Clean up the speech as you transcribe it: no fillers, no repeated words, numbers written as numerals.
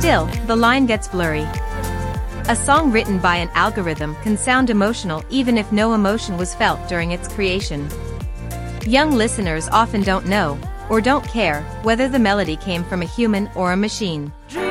Still, the line gets blurry. A song written by an algorithm can sound emotional even if no emotion was felt during its creation. Young listeners often don't know, or don't care, whether the melody came from a human or a machine.